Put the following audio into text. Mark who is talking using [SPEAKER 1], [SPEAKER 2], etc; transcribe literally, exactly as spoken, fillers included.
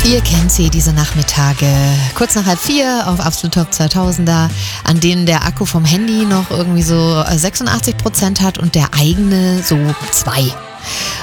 [SPEAKER 1] Ihr kennt sie, diese Nachmittage, kurz nach halb vier auf Absolut Top zweitausender, an denen der Akku vom Handy noch irgendwie so sechsundachtzig Prozent hat und der eigene so zwei.